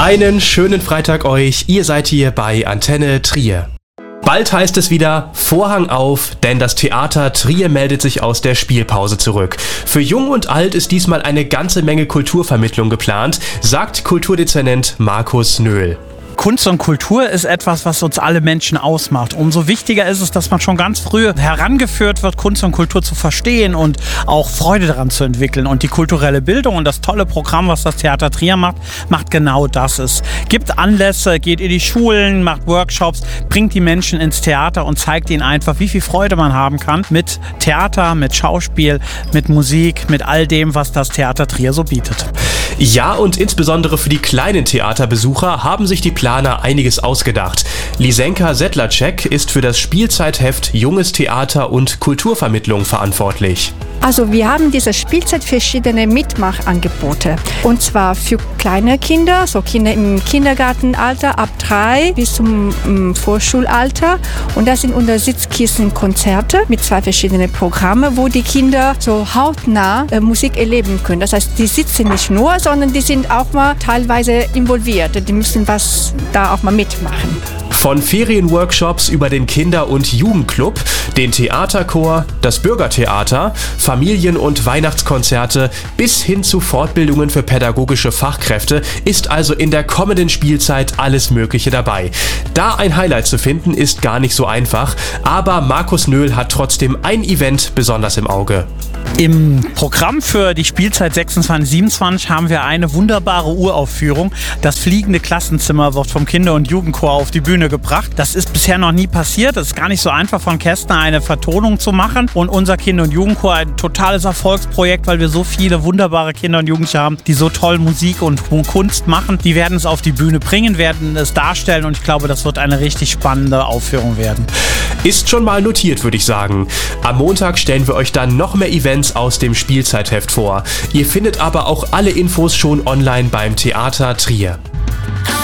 Einen schönen Freitag euch, ihr seid hier bei Antenne Trier. Bald heißt es wieder Vorhang auf, denn das Theater Trier meldet sich aus der Spielpause zurück. Für Jung und Alt ist diesmal eine ganze Menge Kulturvermittlung geplant, sagt Kulturdezernent Markus Nöhl. Kunst und Kultur ist etwas, was uns alle Menschen ausmacht. Umso wichtiger ist es, dass man schon ganz früh herangeführt wird, Kunst und Kultur zu verstehen und auch Freude daran zu entwickeln. Und die kulturelle Bildung und das tolle Programm, was das Theater Trier macht genau das. Es gibt Anlässe, geht in die Schulen, macht Workshops, bringt die Menschen ins Theater und zeigt ihnen einfach, wie viel Freude man haben kann mit Theater, mit Schauspiel, mit Musik, mit all dem, was das Theater Trier so bietet. Ja, und insbesondere für die kleinen Theaterbesucher haben sich die Planer einiges ausgedacht. Lisenka Sedlacek ist für das Spielzeitheft Junges Theater und Kulturvermittlung verantwortlich. Also wir haben diese Spielzeit verschiedene Mitmachangebote. Und zwar für kleine Kinder, so Kinder im Kindergartenalter ab 3 bis zum Vorschulalter. Und das sind unter Sitzkissenkonzerte mit 2 verschiedenen Programmen, wo die Kinder so hautnah Musik erleben können. Das heißt, die sitzen nicht nur, sondern die sind auch mal teilweise involviert. Die müssen was da auch mal mitmachen. Von Ferienworkshops über den Kinder- und Jugendclub, den Theaterchor, das Bürgertheater, Familien- und Weihnachtskonzerte bis hin zu Fortbildungen für pädagogische Fachkräfte ist also in der kommenden Spielzeit alles Mögliche dabei. Da ein Highlight zu finden, ist gar nicht so einfach, aber Markus Nöhl hat trotzdem ein Event besonders im Auge. Im Programm für die Spielzeit 26/27 haben wir eine wunderbare Uraufführung. Das fliegende Klassenzimmer wird vom Kinder- und Jugendchor auf die Bühne gebracht. Das ist bisher noch nie passiert. Es ist gar nicht so einfach von Kästner eine Vertonung zu machen. Und unser Kinder- und Jugendchor ein totales Erfolgsprojekt, weil wir so viele wunderbare Kinder und Jugendliche haben, die so toll Musik und Kunst machen. Die werden es auf die Bühne bringen, werden es darstellen und ich glaube, das wird eine richtig spannende Aufführung werden. Ist schon mal notiert, würde ich sagen. Am Montag stellen wir euch dann noch mehr Events aus dem Spielzeitheft vor. Ihr findet aber auch alle Infos schon online beim Theater Trier.